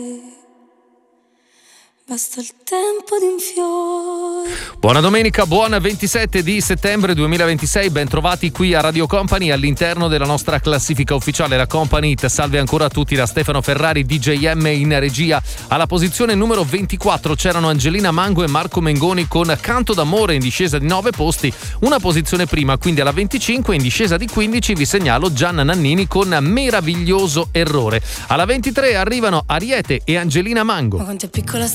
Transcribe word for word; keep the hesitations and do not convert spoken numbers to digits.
Basta il tempo di un fiore. Buona domenica, buon ventisette di settembre duemilaventisei, ben trovati qui a Radio Company all'interno della nostra classifica ufficiale, la Company Hit. Salve ancora a tutti da Stefano Ferrari, D J M in regia. Alla posizione numero ventiquattro c'erano Angelina Mango e Marco Mengoni con Canto d'amore, in discesa di nove posti, una posizione prima, quindi alla venticinque, in discesa di quindici vi segnalo Gianna Nannini con Meraviglioso errore. Alla ventitré arrivano Ariete e Angelina Mango. Ma quanto è piccola